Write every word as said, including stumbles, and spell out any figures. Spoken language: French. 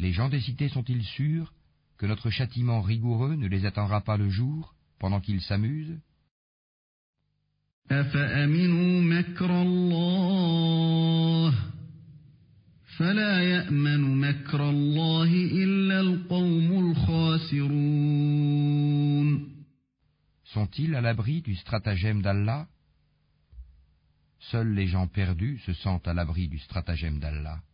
Les gens des cités sont-ils sûrs que notre châtiment rigoureux ne les attendra pas le jour, pendant qu'ils s'amusent? أفأمنوا مكر الله فلا يأمن مكر الله إلا القوم الخاسرون. Sont-ils à l'abri du stratagème d'Allah? Seuls les gens perdus se sentent à l'abri du stratagème d'Allah.